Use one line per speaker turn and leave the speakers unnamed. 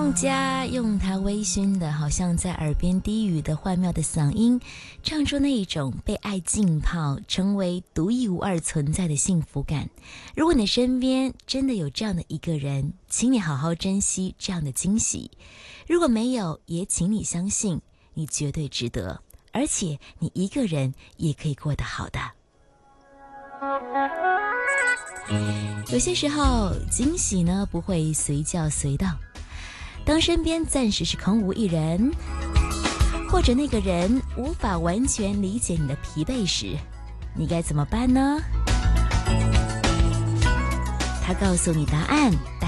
孟佳用他微醺的好像在耳边低语的幻妙的嗓音，唱出那一种被爱浸泡成为独一无二存在的幸福感。如果你身边真的有这样的一个人，请你好好珍惜这样的惊喜。如果没有，也请你相信你绝对值得，而且你一个人也可以过得好的。有些时候惊喜呢不会随叫随到，当身边暂时是空无一人，或者那个人无法完全理解你的疲惫时，你该怎么办呢？他告诉你答案，